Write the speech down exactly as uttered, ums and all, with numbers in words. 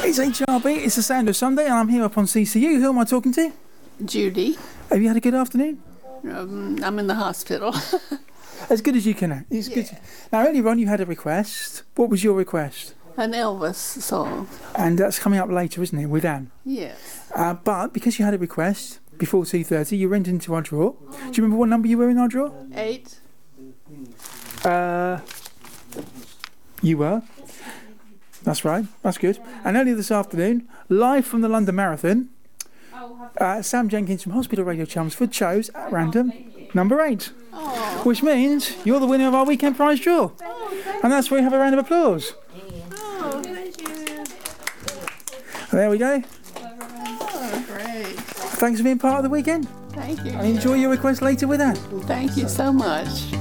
It's H R B, it's the sound of Sunday, and I'm here up on C C U. Who am I talking to? Judy. Have you had a good afternoon? Um, I'm in the hospital. As good as you can. It's Yeah. good. Now, earlier on you had a request. What was your request? An Elvis song. And that's coming up later, isn't it, with Anne? Yes. Uh, but because you had a request before two thirty, you went into our draw. Do you remember what number you were in our draw? Eight. Uh, you were. That's right. That's good. And earlier this afternoon, live from the London Marathon, uh, Sam Jenkins from Hospital Radio Chelmsford chose at random number eight, Oh. which means you're the winner of our weekend prize draw. And that's where we have a round of applause. Oh, thank you. There we go. Oh, great. Thanks for being part of the weekend. Thank you. And enjoy your request later with Anne. Thank you so much.